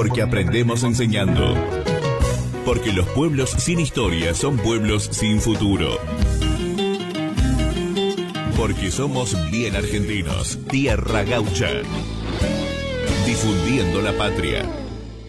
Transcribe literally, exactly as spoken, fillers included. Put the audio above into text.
Porque aprendemos enseñando. Porque los pueblos sin historia son pueblos sin futuro. Porque somos bien argentinos. Tierra Gaucha. Difundiendo la patria.